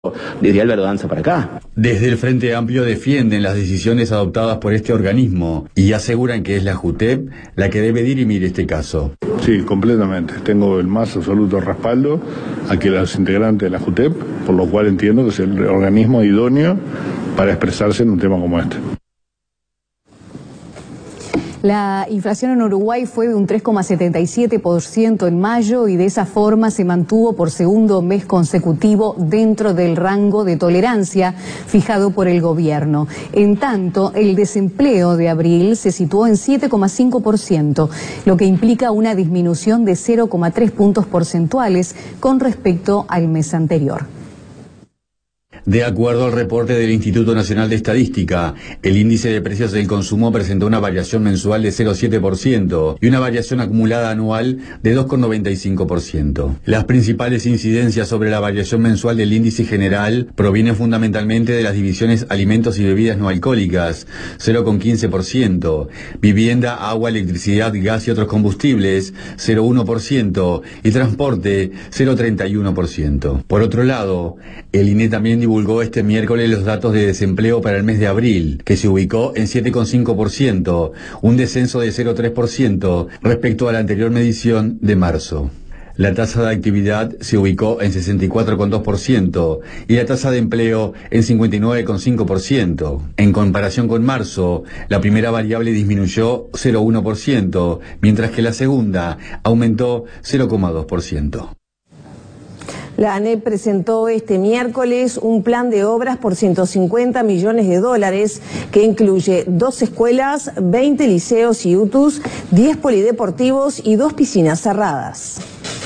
desde Álvaro Danza para acá. Desde el Frente Amplio defienden las decisiones adoptadas por este organismo y aseguran que es la JUTEP la que debe dirimir este caso. Sí, completamente. Tengo el más absoluto respaldo a que los integrantes de la JUTEP, por lo cual entiendo que es el organismo idóneo para expresarse en un tema como este. La inflación en Uruguay fue de un 3,77% en mayo y de esa forma se mantuvo por segundo mes consecutivo dentro del rango de tolerancia fijado por el gobierno. En tanto, el desempleo de abril se situó en 7,5%, lo que implica una disminución de 0,3 puntos porcentuales con respecto al mes anterior. De acuerdo al reporte del Instituto Nacional de Estadística, el índice de precios del consumo presentó una variación mensual de 0,7% y una variación acumulada anual de 2,95%. Las principales incidencias sobre la variación mensual del índice general provienen fundamentalmente de las divisiones alimentos y bebidas no alcohólicas, 0,15%, vivienda, agua, electricidad, gas y otros combustibles, 0,1%, y transporte, 0,31%. Por otro lado, el INE también divulgó este miércoles los datos de desempleo para el mes de abril, que se ubicó en 7,5%, un descenso de 0,3% respecto a la anterior medición de marzo. La tasa de actividad se ubicó en 64,2% y la tasa de empleo en 59,5%. En comparación con marzo, la primera variable disminuyó 0,1%, mientras que la segunda aumentó 0,2%. La ANEP presentó este miércoles un plan de obras por 150 millones de dólares que incluye 2 escuelas, 20 liceos y UTUS, 10 polideportivos y 2 piscinas cerradas.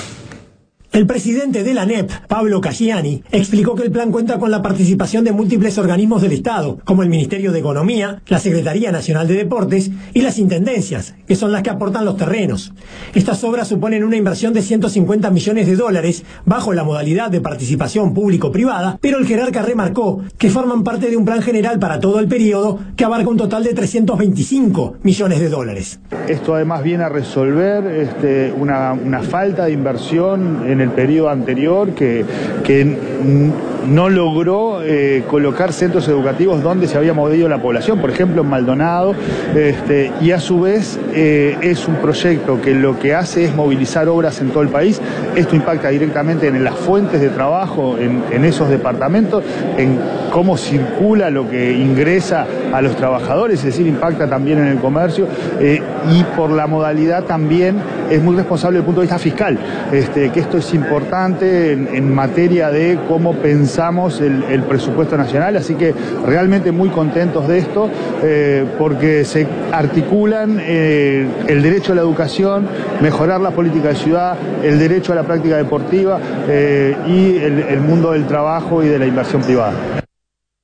El presidente de la ANEP, Pablo Caggiani, explicó que el plan cuenta con la participación de múltiples organismos del Estado, como el Ministerio de Economía, la Secretaría Nacional de Deportes y las intendencias, que son las que aportan los terrenos. Estas obras suponen una inversión de 150 millones de dólares bajo la modalidad de participación público-privada, pero el jerarca remarcó que forman parte de un plan general para todo el periodo que abarca un total de 325 millones de dólares. Esto además viene a resolver una falta de inversión en el periodo anterior que no logró colocar centros educativos donde se había movido la población, por ejemplo en Maldonado, y a su vez es un proyecto que lo que hace es movilizar obras en todo el país. Esto impacta directamente en las fuentes de trabajo en esos departamentos, en cómo circula lo que ingresa a los trabajadores, es decir, impacta también en el comercio, y por la modalidad también es muy responsable desde el punto de vista fiscal, que esto es importante en materia de cómo pensamos el presupuesto nacional, así que realmente muy contentos de esto, porque se articulan el derecho a la educación, mejorar la política de ciudad, el derecho a la práctica deportiva y el mundo del trabajo y de la inversión privada.